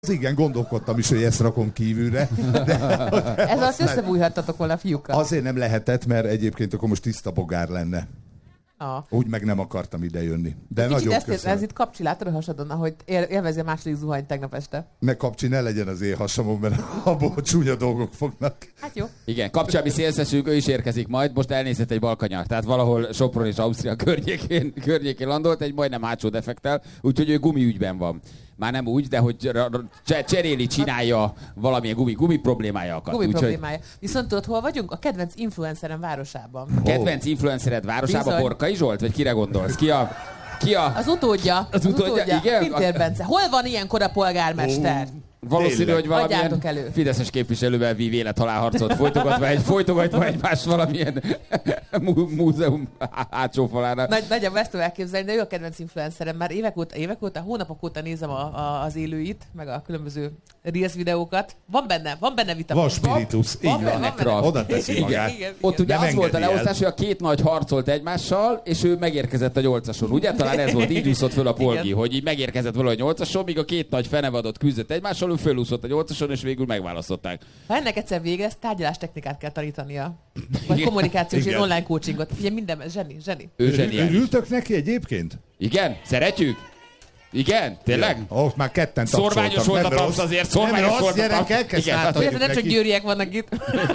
Igen, gondolkodtam is, hogy ezt rakom kívülre. Ez azt összebújhattatok volna, fiúkkal. Azért nem lehetett, mert egyébként akkor most tiszta bogár lenne. Úgy meg nem akartam ide jönni. De nagyon köszönöm. Ez itt kapcsi, látod a hasadon, ahogy élvezi a második zuhanyt tegnap este. Ne kapcsi, ne legyen az én hasamon, mert abból csúnya dolgok fognak. Hát jó. Igen, kapcsi, ami szélszesünk, ő is érkezik majd. Most elnézett egy balkanyar. Tehát valahol Sopron és Ausztria környékén landolt, egy majdnem hátsó defektel, úgyhogy ő gumiügyben van. Már nem úgy, de hogy csinálja valamilyen gumi problémája akad. Problémája. Viszont tudod, hol vagyunk? A kedvenc influencerem városában. Kedvenc influencered városában? Bizony. Borkai Zsolt? Vagy kire gondolsz? Ki a... Az utódja. Az utódja, igen? Pintér Bence. Hol van ilyenkor a polgármester? Valószínű, hogy valamilyen fideszes képviselővel vív élethalálharcot folytogatva egymást valamilyen múzeum hátsó falára. Nagyjából ezt tudom elképzelni, de ő a kedvenc influencerem. Már évek óta, hónapok óta nézem az élőit, meg a különböző Reels videókat. Van benne vitamin. Van spiritus, így van. Oda teszi magát. Igen. Ott ugye az volt a leosztás, hogy a két nagy harcolt egymással, és ő megérkezett a 8-ason. Ugye? Talán ez volt, így úszott föl a polgi, hogy így megérkezett valahogy 8-ason, míg a két nagy fenevadot küzdött egymással, ő fölúszott a 8-ason, és végül megválasztották. Ha ennek egyszer vége, ezt tárgyalástechnikát kell tanítania. Vagy kommunikációs és online coachingot. Figyelj, minden, zseni. Ő zseniális. Örültök neki egyébként? Igen, szeretjük? Igen, tényleg? Ott már ketten tapsoltak. Szorványos volt a tapsz azért, szorványos volt a tapsz. Nem csak győriek vannak itt.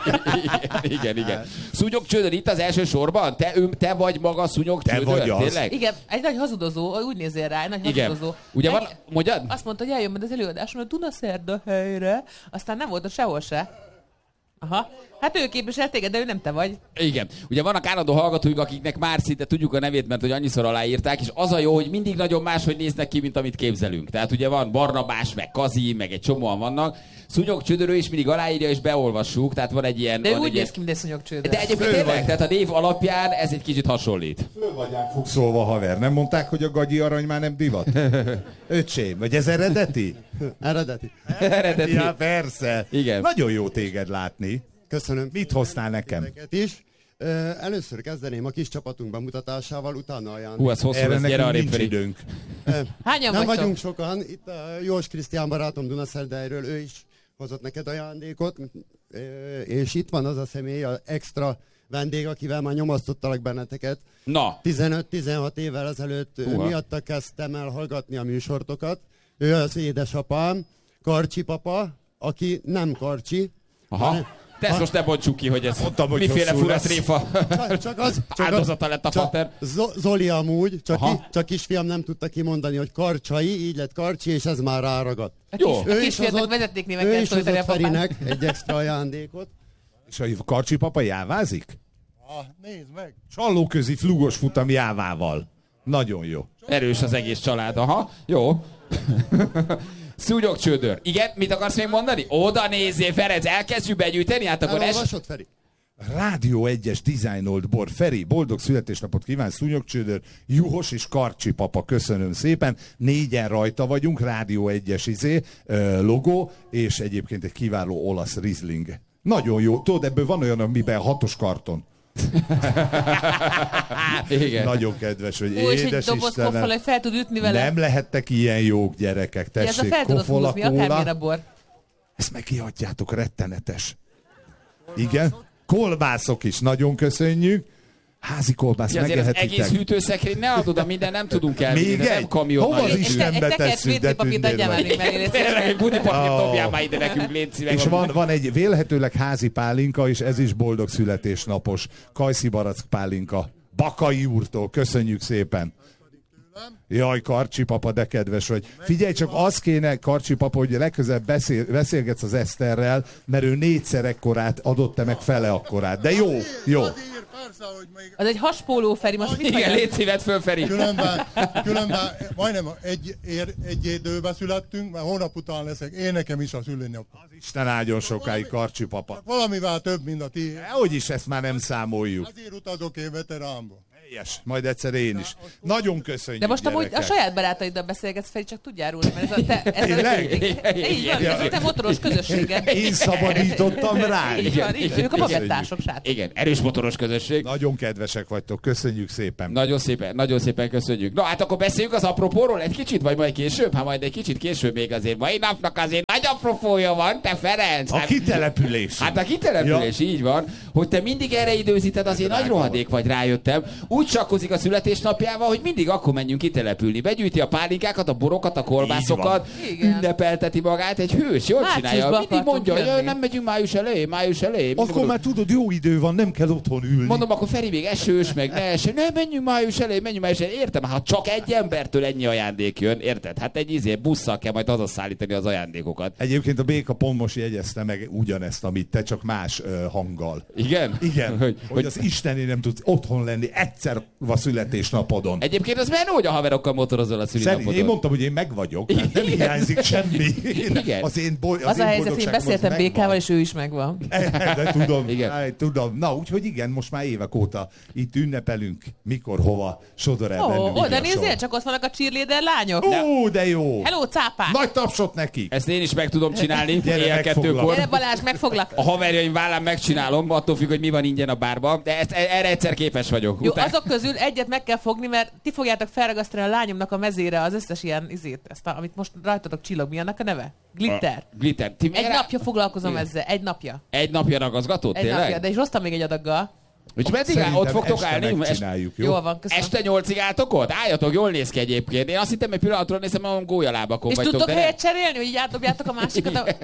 Igen. Szúnyog Csődör itt az első sorban? Te vagy maga Szúnyog Csődör? Tényleg? Igen, egy nagy hazudozó, úgy nézzél rá, egy nagy hazudozó. Ugye van, mondjad? Azt mondta, hogy eljön majd az előadáson a Dunaszerda helyre, aztán nem volt a sehol se. Aha. Hát ő képvisel téged, de ő nem te vagy. Igen. Ugye vannak állandó hallgatóink, akiknek már szinte tudjuk a nevét, mert hogy annyiszor aláírták, és az a jó, hogy mindig nagyon máshogy néznek ki, mint amit képzelünk. Tehát ugye van Barnabás, meg Kazi, meg egy csomóan vannak. Szúnyog Csődör is mindig aláírja, és beolvassuk, tehát van egy ilyen... De úgy néz ki, mint egy Szúnyog Csődör. De egyébként tényleg, tehát a név alapján ez egy kicsit hasonlít. Föl vagyán fogszolva, haver. Nem mondták, hogy a gagyi arany már nem divat? Öcsém, vagy ez eredeti? Eredeti. Ja, persze. Igen. Nagyon jó téged látni. Köszönöm. Mit hoztál nekem? Is. Először kezdeném a kis csapatunk bemutatásával, utána ajándék. Ez hosszú, ez gyere arrébb felé. Időnk. Hányan nem vagyunk sokan. Itt a Jós Krisztián barátom Dunaszerdejről, ő is hozott neked ajándékot. És itt van az a személy, az extra vendég, akivel már nyomasztottalak benneteket. Na. 15-16 évvel ezelőtt miatta kezdtem el hallgatni a műsortokat. Ő az édesapám, Karcsi papa, aki nem Karcsi. Aha. De ezt most ne bontsuk ki, hogy ez mondtam, hogy miféle fura tréfa áldozata lett a pater. Zoli amúgy, csak kisfiam nem tudta kimondani, hogy Karcsai, így lett Karcsi, és ez már ráragadt. Jó. A kisfiadnak vezették névekkel. Ő is hozott Ferinek egy extra ajándékot. És a Karcsi papa jávázik? Nézd meg! Csallóközi flugos futam jávával. Nagyon jó. Erős az egész család, aha. Jó. Szúnyog Csődör. Igen, mit akarsz még mondani? Oda nézzél, Ferenc, elkezdjük begyűjteni, hát akkor elolvasod, Feri? Rádió 1-es dizájnolt bor. Feri, boldog születésnapot kíván, Szúnyog Csődör, Juhos és Karcsi papa, köszönöm szépen. 4-en rajta vagyunk, Rádió 1-es logó, és egyébként egy kiváló olasz Riesling. Nagyon jó. Tudod, ebből van olyan, amiben 6-os karton. Igen. Nagyon kedves, hogy édes Istenem. Hogy fel tud ütni vele. Nem lehettek ilyen jók gyerekek. Tessék, kofola kóla. Ezt meg kiadjátok, rettenetes. Igen. Kolbászok is, nagyon köszönjük. Házi kolbász, megehethitek. Az egész hűtőszekrény ne adod, minden nem tudunk elvinni. Még egy? Hova az Istenbe tesszük, de tündér vagy. Tényleg egy budipapírt dobjál már ide nekünk, légy szíves. És van egy vélhetőleg házi pálinka, és ez is boldog születésnapos. Kajszi barack pálinka. Bakai úrtól, köszönjük szépen. Jaj, Karcsi papa, de kedves vagy. Figyelj csak, az kéne, Karcsi papa, hogy legközelebb beszélgetsz az Eszterrel, mert ő 4-szer ekkorát adott, te meg fele akkorát. De jó. Az egy haspóló, Feri, most mit igen, légy szívet föl, Feri. Különben majdnem egy időben születtünk, mert hónap után leszek én nekem is a szülőnap. Az Isten áldjon sokáig, Karcsi papa. Valamivel több, mint a ti. Hogy is ezt már nem számoljuk. Azért utazok én veteránba. Helyes, majd egyszer én is. Nagyon köszönjük, De most amúgy gyerekek. a saját barátaiddal beszélgetsz, Feri, csak tudjál róla, mert ez a te motoros közösséged. Én szabadítottam rá. Így van, ők a bagettások, srácok. Igen, erős motoros közösség. Nagyon kedvesek vagytok, köszönjük szépen. Nagyon szépen köszönjük. Na hát akkor beszéljünk az apropóról egy kicsit, vagy majd később? Hát majd egy kicsit később még azért. Mai napnak azért nagy apropója van, te Ferenc. A kitelepülés. Hát a kitelepülés, így van, hogy te mindig erre időzíted, azért nagy rohadék vagy, rájöttem. Úgy sakkozik a születésnapjával, hogy mindig akkor menjünk kitelepülni. Begyűjti a pálinkákat, a borokat, a kolbászokat, ünnepelteti magát, egy hős, jól csinálja. Mindig mondja, hogy nem megyünk május elején. Akkor már tudod, jó idő van, nem kell otthon ülni. Mondom, akkor Feri még esős, meg ne eső. Nem, menjünk május elején. Értem, hát csak egy embertől ennyi ajándék jön, érted? Hát egy busszal kell majd hazaszállítani az ajándékokat. Egyébként a Béka pont most jegyezte meg ugyanezt, amit te, csak más hanggal. Igen? Igen, hogy az Istené nem tudsz otthon lenni egyszer a születésnapodon. Egyébként az menő, hogy a haverokkal motorozol a szülinapodon. Én mondtam, hogy én meg vagyok, tehát nem hiányzik semmi. Igen. Az a helyzet, én beszéltem Békával, és ő is megvan. De tudom, Igen. tudom. Na, úgyhogy igen, most már évek óta itt ünnepelünk, mikor, hova sodor el bennünk. Oda nézzél, csak ott vannak a cheerleader lányok. Ó, de jó! Hello, cápák! Nagy tapsot neki! Ezt én is meg tudom csinálni, Gyere, éjjel megfoglak. 2-kor. Gyere Balázs, megfoglak. A haverjaim vállán megcsinálom, attól függ, hogy mi van ingyen a bárban, de erre egyszer képes vagyok. Jó, azok közül egyet meg kell fogni, mert ti fogjátok felragasztani a lányomnak a mezére az összes ilyen amit most rajtatok csillog. Mi annak a neve? Glitter. Glitter. Egy napja foglalkozom ezzel, egy napja. Egy napja ragaszgatod, Egy tényleg? napja, de is hoztam még egy adaggal. Úgyhogy meddig ott fogtok állni? Megcsináljuk, jó? Jól van, köszönöm. Este 8-ig álltok ott? Álljatok, jól néz ki egyébként. Én azt hittem, egy pillanatra nézem, hogy gólyalábakon És vagytok. tudtok de helyet cserélni, hogy így átdobjátok a másikat?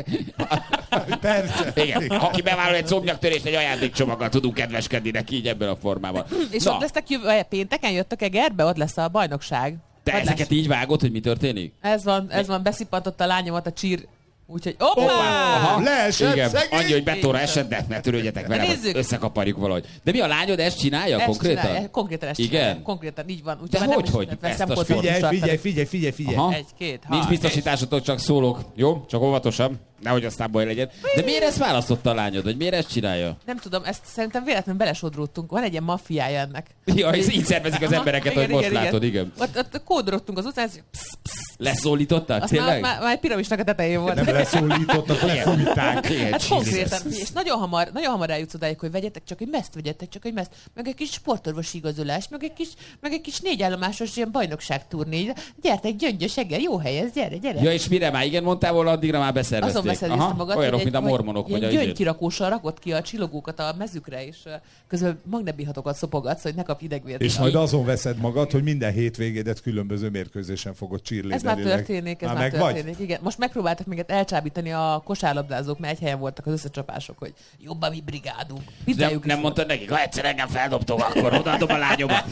Persze. Igen, aki bevállal egy szomnyaktörést, egy ajándékcsomaggal tudunk kedveskedni neki így ebben a formában. És Na, ott lesztek pénteken, jöttök Egerbe, ott lesz a bajnokság. te ezeket így vágod, hogy mi történik? Ez van, beszippantott a lányomat a csír. Úgyhogy, hoppá! Aha. Leesett, Igen, szegény! annyi, hogy betóra esett, de ne törődjetek vele, Nézzük. hogy összekaparjuk valahogy. De mi a lányod ezt csinálja Ezt konkrétan? csinálja, konkrétan ezt Igen? csinálja. Konkrétan így van. De már nem hogy? is Ezt veszem a kockát. Figyelj. Aha. 1, 2, 3. Nincs biztosításotok, csak szólok. Jó? Csak óvatosan. Nehogy aztán baj legyen. De miért ezt választotta a lányod? Vagy miért ezt csinálja? Nem tudom, ezt szerintem véletlenül belesodródtunk. Van egy ilyen maffiája ennek. Ja, így szervezik az Aha, embereket, igen, hogy most igen, látod, igen. Ott kódorogtunk az utcán, Leszólították, azt már tényleg? egy piramisnak a tetején volt. Nem leszólítottak, lefújták. Hát konkrétan. És nagyon hamar eljutsz odáig, hogy vegyetek csak egy meszt, meg egy kis sportorvosi igazolás, meg egy kis 4 állomásos ilyen bajnokságturné. Gyertek, Gyöngyös Eger, jó hely ez, gyere. Ja, és mire már igen mondtál volna, addigra már beszervezték. Azon beszerveztem magad, olyanok, hogy mint a mormonok, vagy a ilyen izét. gyöngykirakóssal rakott ki a csillogókat a mezükre, és közben magnebihatokat szopogatsz, hogy ne kapj idegvért. És majd azon veszed magad, hogy minden hétvégédet különböző mérkőzésen fogod cheerleaderileg. Ez már történik, igen. Most megpróbáltak minket elcsábítani a kosárlabdázók, mert egy helyen voltak az összecsapások, hogy jobb a mi brigádunk. Nem mondtad nekik, ha egyszer engem feldobtok, akkor odaadom a lányomat.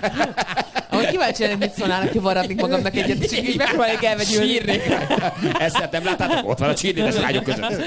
Ahogy kíváncsi lenni, mit szólnának, hogy varratnék magamnak egyet, és így megpróbálják elvegyülni. Sírnék. Ezt nem láttátok? Ott van a csírnédes lányok között.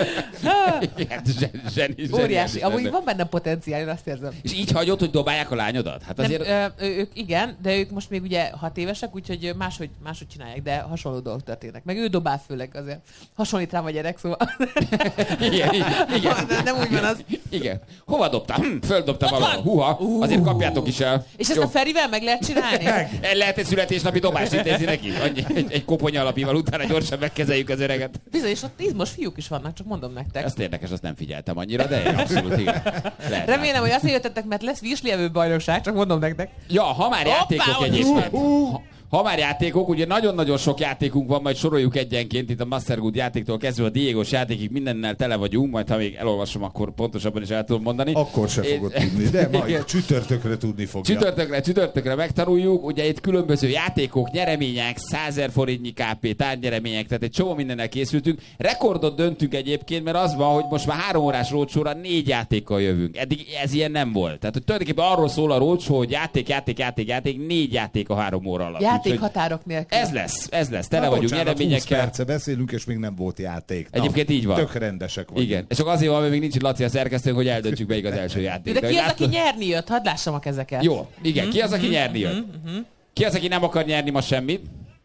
Zseni. Óriási. Amúgy van benne potenciál, én azt érzem. És így hagyod, hogy dobálják a lányodat? Hát azért... Ők igen, de ők most még ugye 6 évesek, úgyhogy máshogy csinálják, de hasonló dolgok történnek. Meg ő dobál főleg azért. Hasonlít rám a gyerek, szóval... Igen. Nem úgy van az. Igen. Hova dobtál? Földobtam valahol. Húha, azért kapjátok is el. És ezt a Ferivel meg lehet csinálni? Lehet egy születésnapi dobást intézni neki? Egy koponya alapival utána gyorsan megkezeljük az öreget. Bizony, és ott izmos fiúk is vannak, csak mondom nektek. Ezt érdekes, azt nem figyeltem annyira, de abszolút igen. Lehet Remélem, hogy azért jöttetek, mert lesz vízlievő bajnokság, csak mondom nektek. Ja, ha már játékok Hoppá, egyébként. Ha már játékok, ugye nagyon-nagyon sok játékunk van, majd soroljuk egyenként, itt a Mastergood játéktól kezdve a Diegos játékig mindennel tele vagyunk, majd ha még elolvasom, akkor pontosabban is el tudom mondani. Akkor se fogod tudni, de majd csütörtökre tudni fogja. Csütörtökre megtanuljuk, ugye itt különböző játékok, nyeremények, 100 000 forintnyi KP, tárgynyeremények, tehát egy csomó mindennel készültünk. Rekordot döntünk egyébként, mert az van, hogy most már 3 órás roadshow-ra 4 játékkal jövünk. Eddig ez ilyen nem volt. Tehát hogy tulajdonképpen arról szól a roadshow, hogy játék, 4 játék a 3 óra alatt. Határok nélkül. Ez lesz. Tele vagyunk nyereményekkel. 20 perce beszélünk, és még nem volt játék. Egyébként így van. Tök rendesek vagyunk. Igen. És csak azért van, mert még nincs itt Laci a szerkesztőnk, hogy eldöntsük melyik az első játék. De ki az, aki nyerni jött? Hadd lássam a kezeket. Jó, igen. Ki az, aki nyerni jött? Ki az, aki nem akar nyerni ma semmit?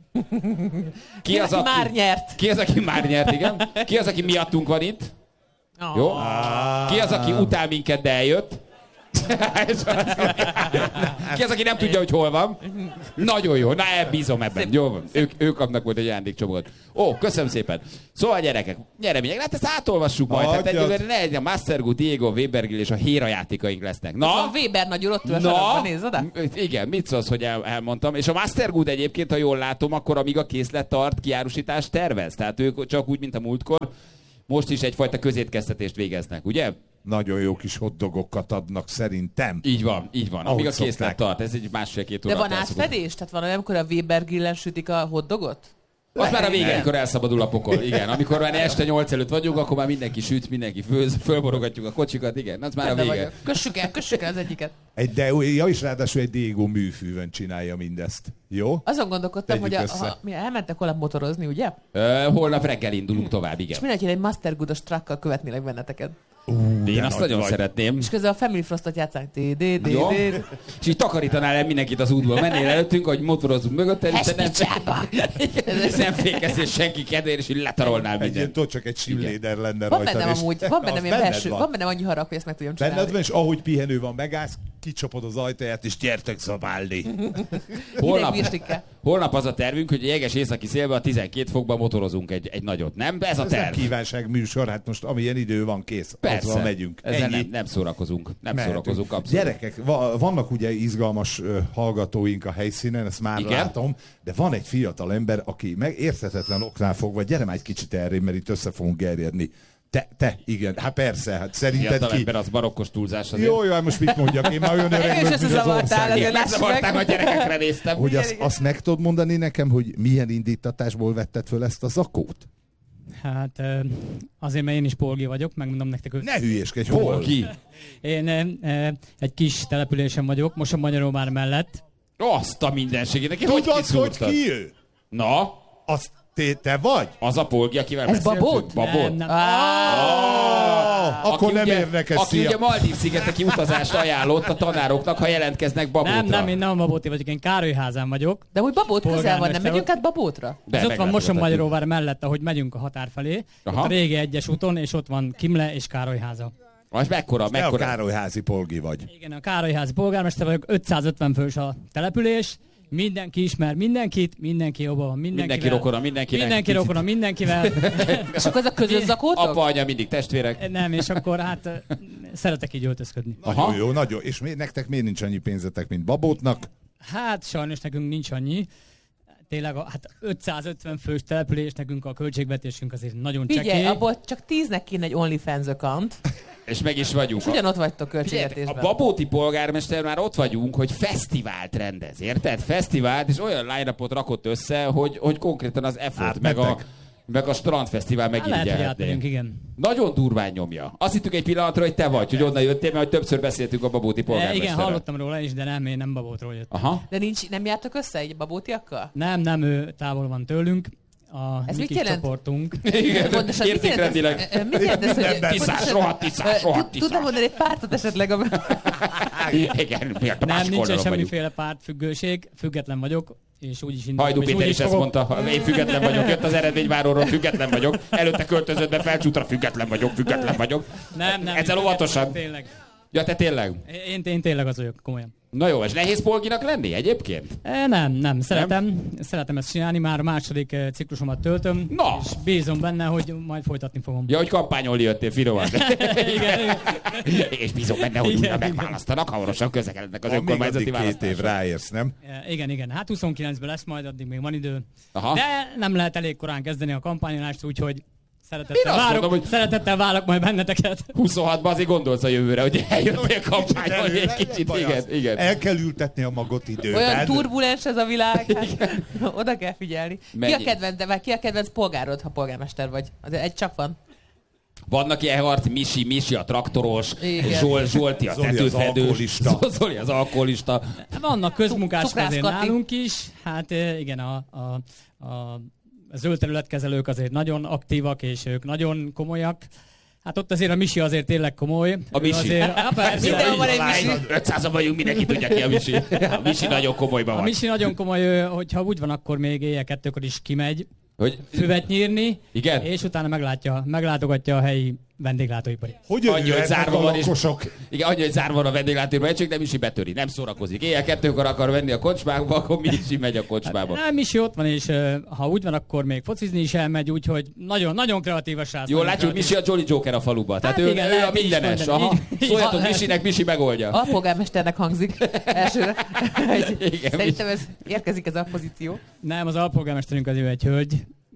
Ki az, aki már nyert? Ki az, aki már nyert, igen. Ki az, aki miattunk van itt? Jó? Ki az, aki utál minket, de eljött? Ki az, aki nem tudja, hogy hol van? Nagyon jó, na bízom ebben. Jó van. Ők kapnak majd egy ajándékcsomagot. Ó, köszönöm szépen. Szóval gyerekek, nyeremények, hát ezt átolvassuk majd. Hát egyébként ne egy a Mastergu, Diego, Webergil és a Héra játékaink lesznek. Na? A Weber nagy ott ül a sarokban, nézd oda. Igen, mit szólsz, hogy elmondtam. És a Mastergood egyébként, ha jól látom, akkor amíg a készlet tart, kiárusítást tervez. Tehát ők csak úgy, mint a múltkor, most is egyfajta közétkeztetést végeznek, ugye? Nagyon jó kis hotdogokat adnak szerintem. Így van, így van. Amíg a készlet szokták. tart, ez egy másfél-két óra. De van átfedés? Tehát van olyan, amikor a Weber grillen sütik a hotdogot? Az már a vége, amikor elszabadul a pokol. Igen, amikor már este 8 előtt vagyunk, akkor már mindenki süt, mindenki főz, fölborogatjuk a kocsikat, igen, az már a vége. Kössük el az egyiket. És ráadásul egy Diego műfűvön csinálja mindezt. Jó? Azon gondolkodtam, Tegyük hogy össze. mi elmentek holnap motorozni, ugye? Holnap reggel indulunk tovább, igen. És mindenki egy Mastergoodos truckkal követnélek benneteket. Én azt nagyon szeretném. És közben a Family Frostot játszák. Jó. És így takarítanál el mindenkit az útból. Mennél előttünk, hogy motorozunk mögötted, és nem fékezél senki kedvéért, és így letarolnál mindent. Csak egy simléder lenne Van rajta. bennem amúgy, van bennem ilyen belső, van bennem annyi harag, hogy ezt meg tudjam csinálni. Benned van, és ahogy pihenő van, megállsz, kicsapod az ajtaját, és gyertek zabálni. Holnap az a tervünk, hogy a jeges északi szélben a 12 fokban motorozunk egy nagyot, nem? Ez a Ez nem terv. kívánság műsor, hát most amilyen idő van, kész. Persze. Azzal megyünk. Ezzel nem szórakozunk. Nem szórakozunk abszolút. Gyerekek, vannak ugye izgalmas hallgatóink a helyszínen, ezt már Igen? látom, de van egy fiatal ember, aki meg érthetetlen oknál fogva, gyere már egy kicsit erre, mert itt össze fogunk gerjedni. Te, igen, hát persze, hát szerinted Fiatal ki... ember, az barokkos túlzás azért. Jó, hát most mit mondjak, én már olyan öreg És vagyok, mint az összezavartál, ország. azért Megzavartál, a gyerekekre néztem. Hogy azt meg tudod mondani nekem, hogy milyen indítatásból vetted föl ezt a zakót? Hát azért, mert én is polgi vagyok, megmondom nektek őt. Ne hülyéskedj, hol? Ki? Én egy kis településen vagyok, most a Magyaróvár mellett. Azt a mindenségét. Neki hogy Tudod, hogy kiszúrtad? ki ő? Na, Azt te vagy? az a polgi, akivel Ez beszéltünk? Babót? Babót? Nem. Akkor nem ugye, érnek ezt, aki ugye Maldív-szigeteki utazást ajánlott a tanároknak, ha jelentkeznek Babótra. Nem, én nem Babóti vagyok, én Károlyházán vagyok. De hogy Babót közel van, nem Polgármester megyünk át Babótra? De Ez ott van meglátogathatjuk. Moson-Magyaróvár mellett, ahogy megyünk a határ felé. Aha. Ott a régi egyes úton, és ott van Kimle és Károlyháza. Az mekkora? Te a Károlyházi polgi vagy. Igen, a Károlyházi polgármester vagyok, 550 fős a település. Mindenki ismer mindenkit, mindenki jobban van mindenkivel. Mindenki rokona mindenkinek. Mindenki Picit. rokona mindenkivel. És akkor ez a közös zakótok? Apa, anya, mindig testvérek. Nem, és akkor hát szeretek így öltözködni. Nagyon jó, nagyon. És nektek miért nincs annyi pénzetek, mint Babótnak? Hát sajnos nekünk nincs annyi. Tényleg hát 550 fős település, nekünk a költségvetésünk azért nagyon csekély. Figyelj, abból csak 10-nek kéne egy OnlyFans account, És meg is vagyunk. és ugyanott vagytok A költségvetésben. babóti polgármester már ott vagyunk, hogy fesztivált rendez, érted? Fesztivált, és olyan line-upot rakott össze, hogy konkrétan az effort, meg a strandfesztivál Hát lehet, hogy megirigyelhetné. átmegyünk, igen. Nagyon durván nyomja. Azt hittük egy pillanatra, hogy te vagy, hogy onnan jöttél, mert többször beszéltünk a babóti Igen, polgármesterrel. hallottam róla is, de nem, én nem Babótról jöttem. Aha. De nem jártok össze egy babótiakkal? Nem, ő távol van tőlünk. A Ez mi mit kis jelent? csoportunk. Igen, Pontosan, mit értékrendileg. jelent ez? Mit jelent ez, hogy... Tiszás, rohadt tiszás. Tudod mondani egy pártot esetleg? Igen, miért a Nem, másik nincsen oldalon vagyunk. semmiféle pártfüggőség, független vagyok, és úgy is indulok. Hajdú és Péter úgy is ezt fogok. mondta, én független vagyok, jött az eredményváróról, független vagyok, előtte költözött be felcsútra, független vagyok. Nem, Ezzel óvatosan. Tényleg. Ja, te tényleg? Én tényleg az vagyok, komolyan. Na jó, és nehéz polginak lenni egyébként? Nem, szeretem ezt csinálni, már a második ciklusomat töltöm, Na! és bízom benne, hogy majd folytatni fogom. Ja, hogy kampányolni jöttél finoman. Igen. És bízom benne, hogy újra Igen. megválasztanak, hamarosan közlekednek az Még addig önkormányzati 2 év választásra. ráérsz, nem? Igen, hát 29-ben lesz majd, addig még van idő. Aha. De nem lehet elég korán kezdeni a kampányolást, úgyhogy Én azt mondom, hogy- szeretettel várok majd benneteket. 26-ban azért gondolsz a jövőre, hogy eljöttél kampányolni egy kicsit. Igen. El kell ültetni a magot időben. Olyan turbulens ez a világ, hát, oda kell figyelni. Mennyi? Ki a kedvenc polgárod, ha polgármester vagy? Azért egy csak van. Vannak ilyen harci, Misi a traktoros, Igen. Zsolti a Zoli az tetőfedős, alkoholista. Zoli az alkoholista. Vannak közmunkások azért Cukrászkati. nálunk is, hát igen, a zöld területkezelők azért nagyon aktívak, és ők nagyon komolyak. Hát ott azért a Misi azért tényleg komoly. A Misi. Azért, persze, Mindenhol van egy Misi. 500-an vagyunk, mindenki tudja ki a Misi. A Misi nagyon komolyban a van. Misi nagyon komoly, hogyha úgy van, akkor még éjjel 2-kor is kimegy Hogy füvet nyírni, igen? és utána meglátogatja a helyi vendéglátóipari. Hogy Annyi, hogy zárva van, és lakosok? igen, annyi, hogy zárva van a vendéglátóipari, csak nem is betöri, nem szórakozik. Éjjel 2-kor akar venni a kocsmába, akkor mi is megy a kocsmába. Hát, Misi ott van, és ha úgy van, akkor még focizni is elmegy, úgyhogy nagyon, nagyon kreatív a srác. Jól látjuk, Misi a Jolly Joker a faluba. Tehát Hát ő, igen, ő a lehet így is mindenes. mondani. Aha. Így- Szóljatok így- Misinek, Misi megoldja. Alpolgármesternek hangzik elsőre. Igen, Szerintem ez érkezik ez a pozíció. Nem, az alpolgármesterünk az ő egy hölgy,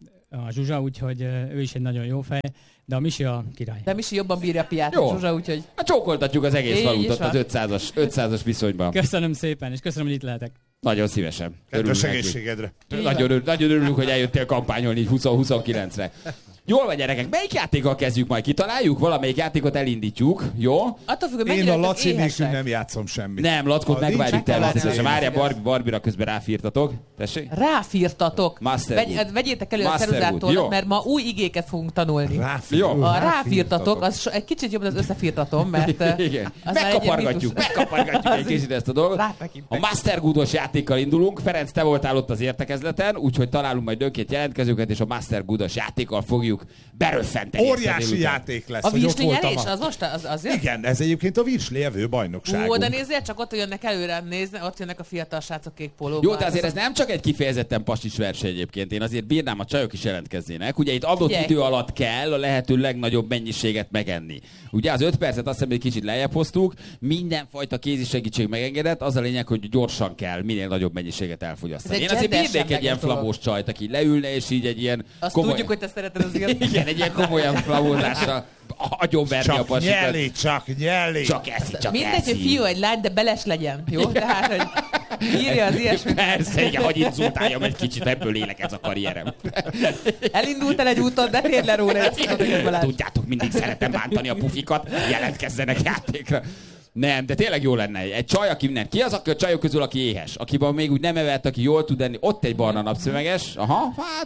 a Zsuzsa, úgyhogy ő is egy nagyon jó fej, de a Misi a király. De Misi jobban bírja a piát, Jó. Zsuzsa, úgyhogy... Hát csókoltatjuk az egész Így falut is ott van. az 500-as viszonyban. Köszönöm szépen, és köszönöm, hogy itt lehetek. Nagyon szívesen. Kedves Örülünk neki. egészségedre. Nagyon örülünk, hogy eljöttél kampányolni így 20-29-re. Jól van, gyerekek, melyik játékkal kezdjük majd? Kitaláljuk? Valamelyik játékot elindítjuk, jó? Attól függ, hogy Én mennyire a vagytok Laci nélkül éhesek. nem játszom semmit. Nem, Lackót Ha megvárjuk nincs, természetesen. Laci. Várjál, Barbira közben ráfírtatok. Tessék? Ráfírtatok. Masterwood. Vegyétek elő a Masterwood, jó. ceruzától, mert ma új igéket fogunk tanulni. Jó. A ráfírtatok, az egy kicsit jobb, az összefírtatom, mert... Igen. az már egy ilyen Megkapargatjuk mítusz. egy kicsit ezt a dolgot. Rátekintek. A Mastergood-os játékkal indulunk. Ferenc, te voltál ott az értekezleten, úgyhogy találunk majd önként jelentkezőket, és a Mastergood-os játékkal fogjuk beröffenteni. ezt a Óriási délután. játék lesz, A hogy ott voltam. virslinyelés, az most az jön? Igen, ez egyébként a virslievő Ó, bajnokságunk. de nézzél, csak ott jönnek előre nézni, ott jönnek a fiatal srácok kék pólóban. Jó, de azért ez nem csak egy kifejezetten passis verseny egyébként. Én azért bírnám, a csajok is jelentkeznének. Ugye itt adott Figyelj. idő alatt kell a lehető legnagyobb mennyiséget megenni. Ugye az 5 percet azt hiszem, hogy kicsit lejjebb hoztuk, mindenfajta kézi segítség megengedett, az a lényeg, hogy gyorsan kell minél nagyobb mennyiséget elfogyasztani. Ez egy Én azért gender bírnék egy ilyen semleges flamós csajt, aki leülne, és így egy ilyen Azt tudjuk, hogy te szereted az ilyet. igen, egy ilyen komolyan flamózással agyonverni a Csak pasikat. nyeli, csak nyeli. Csak eszi, csak Mindegy, eszi. hogy fiú egy lány, de beles legyen, jó? Tehát, hogy írja az ilyesmi. Persze, igen, hogy inzultáljam egy kicsit, ebből élek ez a karrierem. Elindultál egy úton, de térd le róla, ezt tudod, hogy Balázs. Tudjátok, mindig szeretem bántani a pufikat, jelentkezzenek játékra. Nem, de tényleg jó lenne. Egy csaj, aki nem. Ki az, aki a csajok közül, aki éhes? Akiben még úgy nem evett, aki jól tud enni. Ott egy barna napszöveges. Aha, hát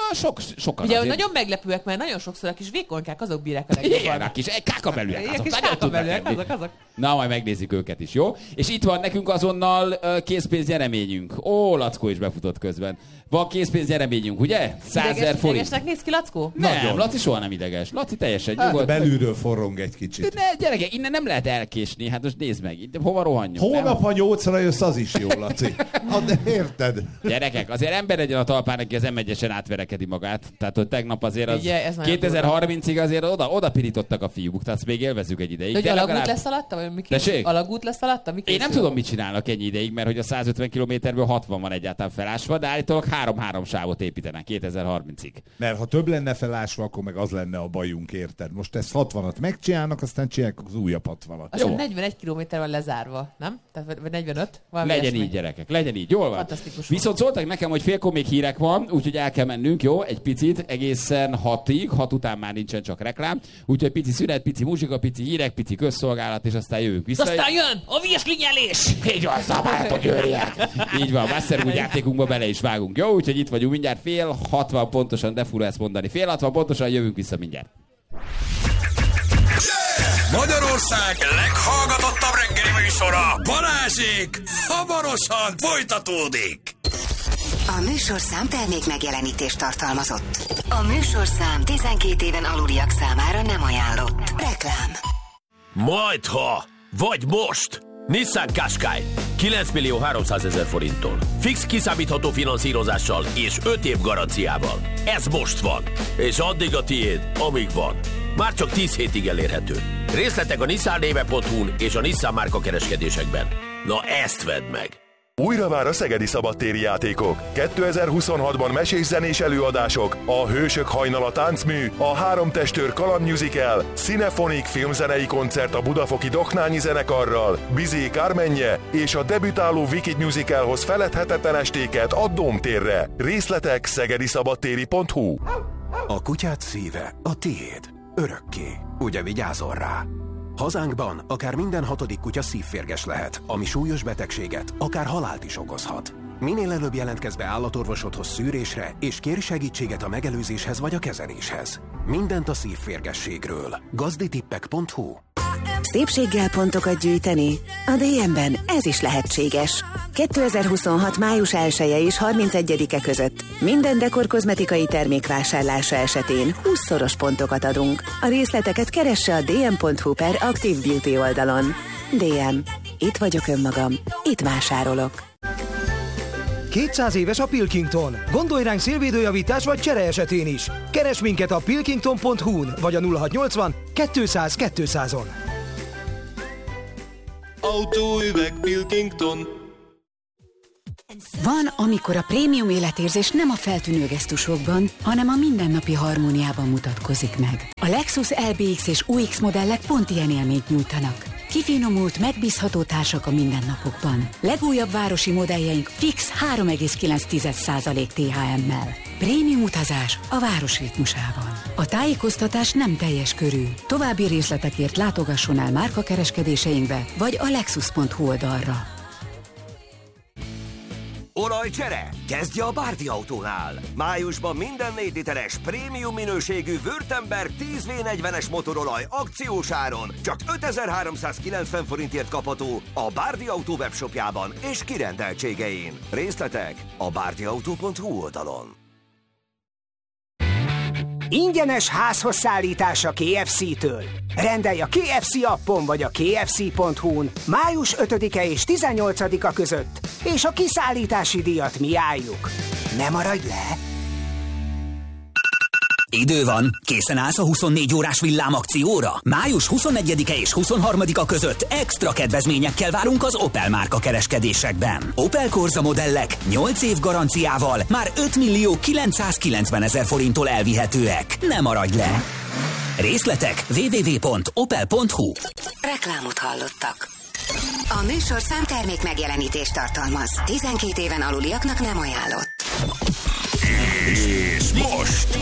sokan Ugye, hogy azért. nagyon meglepőek, mert nagyon sokszor a kis vékonykák azok bírják a Igen, legjobban. a kis kákabelűek. Ilyen Azok kis nagyon tudnak kákabelűek, enni. azok. Na, majd megnézzük őket is, jó? És itt van nekünk azonnal készpénz nyereményünk. Ó, Lackó is befutott közben. Van készpénz nyereményünk, ugye? 100 000 forint. Idegesnek néz ki, Lackó? Nem, Laci soha nem ideges. Laci teljesen Hát nyugodt. belülről forrong egy kicsit. Ne, gyerekek, innen nem lehet elkésni. Hát most nézd meg, itt hova rohanjunk? Holnap, ha 8-ra jössz, az is jó, Laci. Hát de érted? Gyerekek, azért ember legyen a talpán, aki az M1-esen átverekedi magát. Tehát, hogy tegnap azért az Ugye, ez nagyon 2030-ig azért oda pirítottak a fiúk, tehát azt még élvezzük egy ideig. De hogy De alagút legalább- lesz alatta? Vagy mi Tessék? Alagút lesz alatta? Mi Én nem készül? tudom, mit csinálnak ennyi ideig, mert hogy a 150 kilométerből 60 van egyáltalán felásva, de állítólag 3-3 sávot építenek 2030-ig. Mert ha több lenne felásva, akkor meg az lenne a bajunk, érted? Most ezt 60-at megcsinálnak, aztán csinálják az újabb 60-at. Azt hiszem 41 kilométer van lezárva, nem? Tehát vagy 45? Valami Legyen ilyesmi. így, gyerekek, legyen így, jól van. Fantasztikus. Viszont szóltak nekem, hogy félkor még hírek van, úgyhogy el kell mennünk, jó? Egy picit, egészen 6-ig, 6 után már nincsen csak reklám, úgyhogy pici szünet, pici muzsika, pici hírek, pici közszolgálat, és aztán jövünk vissza. Aztán jön a virslinyelés! Így van, szabályok, jöjjek! Így van, Masterwood játékunkba bele is vágunk, jó? Úgyhogy itt vagyunk mindjárt fél 60 pontosan, de fura ezt mondani. Fél 60 pontosan jövünk vissza mindjárt. Magyarország leghallgatottabb reggeli műsora, Balázsék, hamarosan folytatódik. A műsorszám termék megjelenítést tartalmazott. A műsorszám 12 éven aluliak számára nem ajánlott. Reklám. Majdha, vagy most. Nissan Qashqai 9.300.000 forinttól. Fix kiszámítható finanszírozással és 5 év garanciával. Ez most van. És addig a tiéd, amíg van. Már csak 10 hétig elérhető. Részletek a nissannéve.hu-n és a Nissan márka kereskedésekben. Na ezt vedd meg! Újra vár a szegedi szabadtéri játékok. 2026-ban mesés-zenés előadások, a Hősök hajnala táncmű, a Három testőr kaland musical, Cinefonik filmzenei koncert a budafoki Doknányi zenekarral, Bizé Kármenje és a debütáló Wicked musicalhoz feledhetetlen estéket a Dómtérre. Részletek szegediszabadtéri.hu. A kutyád szíve a tiéd. Örökké. Ugye vigyázol rá? Hazánkban akár minden 6. kutya szívférges lehet, ami súlyos betegséget, akár halált is okozhat. Minél előbb jelentkezz be állatorvosodhoz szűrésre, és kérj segítséget a megelőzéshez vagy a kezeléshez. Mindent a szívférgességről. Gazditippek.hu. Szépséggel pontokat gyűjteni? A DM-ben ez is lehetséges. 2026. május 1-e és 31-e között minden Dekor kozmetikai termék vásárlása esetén 20-szoros pontokat adunk. A részleteket keresse a dm.hu/Active Beauty oldalon. DM. Itt vagyok önmagam. Itt vásárolok. 200 éves a Pilkington. Gondolj ránk szélvédőjavítás vagy csere esetén is. Keresd minket a pilkington.hu-n vagy a 0680 200 200-on. Autóüveg Pilkington. Van, amikor a prémium életérzés nem a feltűnő gesztusokban, hanem a mindennapi harmóniában mutatkozik meg. A Lexus LBX és UX modellek pont ilyen élményt nyújtanak. Kifinomult, megbízható társak a mindennapokban. Legújabb városi modelljeink fix 3,9% THM-mel. Prémium utazás a város ritmusában. A tájékoztatás nem teljes körű. További részletekért látogasson el márkakereskedéseinkbe, vagy a lexus.hu oldalra. Olajcsere? Kezdje a Bárdi Autónál! Májusban minden 4 literes prémium minőségű Württemberg 10V40-es motorolaj akciós áron csak 5390 forintért kapható a Bárdi Autó webshopjában és kirendeltségein. Részletek a bárdiautó.hu oldalon. Ingyenes házhoz szállítás a KFC-től. Rendelj a KFC appon vagy a kfc.hu-n május 5-e és 18-a között, és a kiszállítási díjat mi álljuk. Ne maradj le! Idő van, készen állsz a 24 órás villámakcióra? Május 21-e és 23-a között extra kedvezményekkel várunk az Opel márka kereskedésekben. Opel Corsa modellek 8 év garanciával már 5.990.000 forinttól elvihetőek. Ne maradj le! Részletek www.opel.hu. Reklámot hallottak. A műsorszám termék megjelenítést tartalmaz. 12 éven aluliaknak nem ajánlott. És most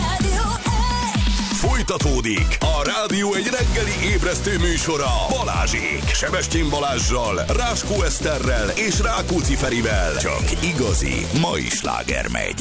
folytatódik a Rádió egy reggeli ébresztő műsora Balázsék, Sebestyén Balázssal, Ráskó Eszterrel és Rákóczi Ferivel. Csak igazi mai sláger megy.